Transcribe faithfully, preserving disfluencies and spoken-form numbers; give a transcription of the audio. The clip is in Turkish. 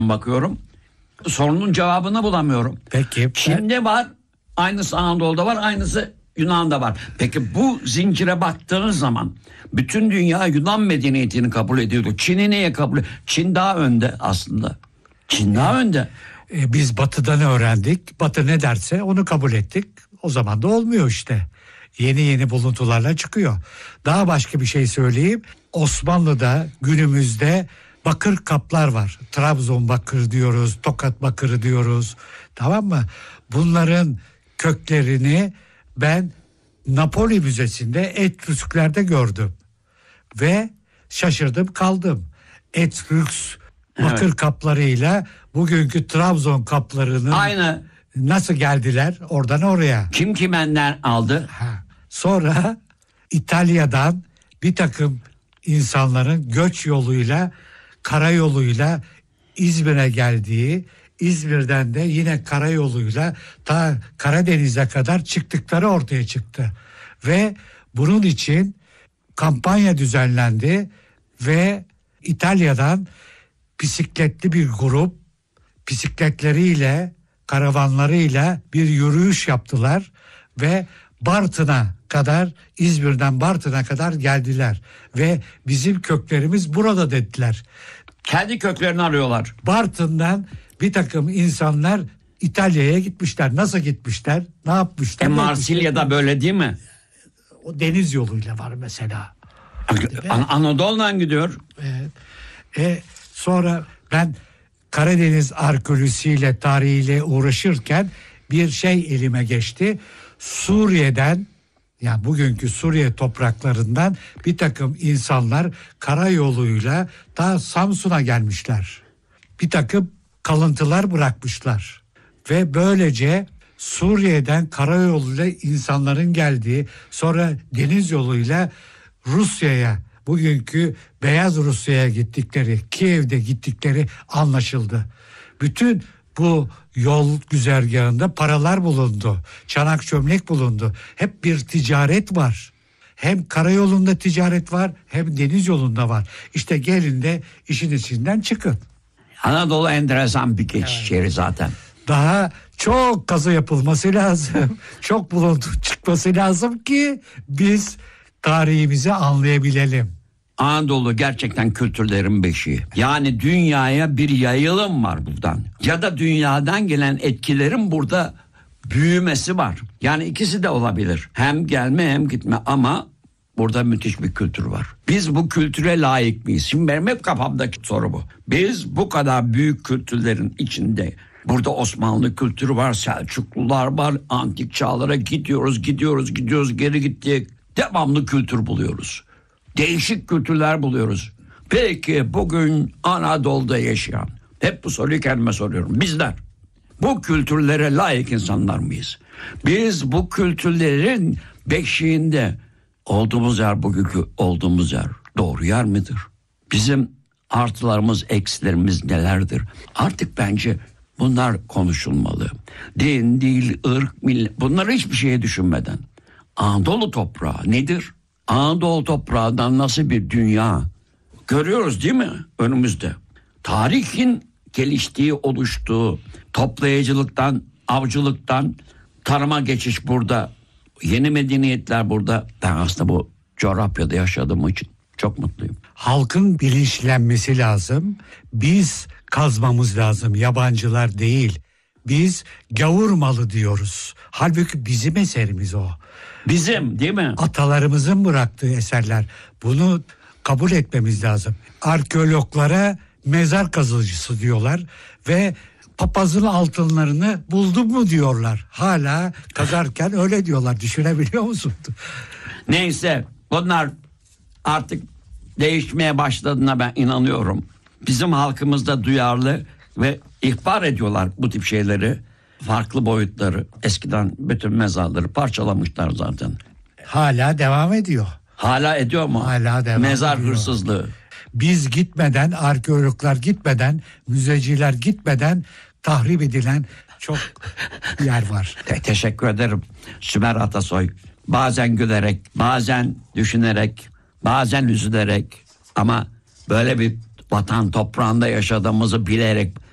bakıyorum. Sorunun cevabını bulamıyorum. Peki. Çin'de var, aynısı Anadolu'da var, aynısı Yunan'da var. Peki bu zincire baktığınız zaman bütün dünya Yunan medeniyetini kabul ediyordu. Çin'i niye kabul ediyor? Çin daha önde aslında. Çin daha önde. E, biz Batı'dan öğrendik. Batı ne derse onu kabul ettik. O zaman da olmuyor işte. Yeni yeni buluntularla çıkıyor. Daha başka bir şey söyleyeyim. Osmanlı'da günümüzde bakır kaplar var. Trabzon bakır diyoruz, Tokat bakırı diyoruz. Tamam mı? Bunların köklerini ben Napoli Müzesi'nde Etrüsklerde gördüm. Ve şaşırdım kaldım. Etrüks bakır evet. kaplarıyla bugünkü Trabzon kaplarının aynı nasıl geldiler oradan oraya? Kim kimenden aldı? Ha. Sonra İtalya'dan bir takım insanların göç yoluyla, karayoluyla İzmir'e geldiği, İzmir'den de yine karayoluyla ta Karadeniz'e kadar çıktıkları ortaya çıktı. Ve bunun için kampanya düzenlendi ve İtalya'dan bisikletli bir grup bisikletleriyle, karavanlarıyla bir yürüyüş yaptılar ve Bartın'a kadar, İzmir'den Bartın'a kadar geldiler ve bizim köklerimiz burada dediler. Kendi köklerini arıyorlar. Bartın'dan bir takım insanlar İtalya'ya gitmişler. Nasıl gitmişler? Ne yapmışlar? E Marsilya'da böyle değil mi? O deniz yoluyla var mesela. An- Anadolu'dan gidiyor. Evet. E, sonra ben Karadeniz arkeolojisiyle, tarihiyle uğraşırken bir şey elime geçti. Suriye'den, yani bugünkü Suriye topraklarından bir takım insanlar karayoluyla ta Samsun'a gelmişler. Bir takım kalıntılar bırakmışlar. Ve böylece Suriye'den karayoluyla insanların geldiği, sonra deniz yoluyla Rusya'ya, bugünkü Beyaz Rusya'ya gittikleri, Kiev'de gittikleri anlaşıldı. Bütün bu yol güzergahında paralar bulundu. Çanak çömlek bulundu. Hep bir ticaret var. Hem karayolunda ticaret var, hem deniz yolunda var. İşte gelin de işin içinden çıkın. Anadolu enteresan bir geçiş evet. yeri zaten. Daha çok kazı yapılması lazım. Çok buluntu çıkması lazım ki biz tarihimizi anlayabilelim. Anadolu gerçekten kültürlerin beşiği. Yani dünyaya bir yayılım var buradan. Ya da dünyadan gelen etkilerin burada büyümesi var. Yani ikisi de olabilir. Hem gelme hem gitme ama burada müthiş bir kültür var. Biz bu kültüre layık mıyız? Şimdi benim hep kafamdaki soru bu. Biz bu kadar büyük kültürlerin içinde, burada Osmanlı kültürü var, Selçuklular var, antik çağlara gidiyoruz, gidiyoruz, gidiyoruz, geri gittik. Devamlı kültür buluyoruz. Değişik kültürler buluyoruz. Peki bugün Anadolu'da yaşayan, hep bu soruyu kendime soruyorum. Bizler bu kültürlere layık insanlar mıyız? Biz bu kültürlerin beşiğinde olduğumuz yer, bugünkü olduğumuz yer doğru yer midir? Bizim artılarımız, eksilerimiz nelerdir? Artık bence bunlar konuşulmalı. Din, dil, ırk, millet, bunları hiçbir şeye düşünmeden. Anadolu toprağı nedir? Anadolu toprağından nasıl bir dünya görüyoruz değil mi önümüzde? Tarihin geliştiği, oluştuğu, toplayıcılıktan, avcılıktan tarıma geçiş burada. Yeni medeniyetler burada. Ben aslında bu coğrafyada yaşadığım için çok mutluyum. Halkın bilinçlenmesi lazım. Biz kazmamız lazım, yabancılar değil. Biz gavur malı diyoruz. Halbuki bizim eserimiz o. Bizim değil mi? Atalarımızın bıraktığı eserler. Bunu kabul etmemiz lazım. Arkeologlara mezar kazıcısı diyorlar ve papazın altınlarını buldun mu diyorlar. Hala kazarken öyle diyorlar. Düşünebiliyor musun? Neyse, bunlar artık değişmeye başladığına ben inanıyorum. Bizim halkımız da duyarlı ve ihbar ediyorlar bu tip şeyleri. Farklı boyutları. Eskiden bütün mezarları parçalamışlar zaten. Hala devam ediyor. Hala ediyor mu? Hala devam Mezar ediyor. hırsızlığı. Biz gitmeden, arkeologlar gitmeden, müzeciler gitmeden tahrip edilen çok yer var. Te- teşekkür ederim Sümer Atasoy. Bazen gülerek, bazen düşünerek, bazen üzülerek ama böyle bir vatan toprağında yaşadığımızı bilerek